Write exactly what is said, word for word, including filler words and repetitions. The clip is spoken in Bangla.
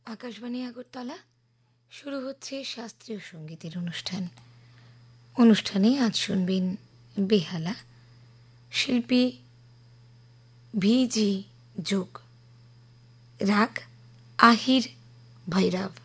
আকাশবাণী আগরতলা শুরু হচ্ছে শাস্ত্রীয় সঙ্গীতের অনুষ্ঠান। অনুষ্ঠানে আজ শুনবেন বেহালা, শিল্পী ভিজি যোগ, রাগ আহির ভৈরব।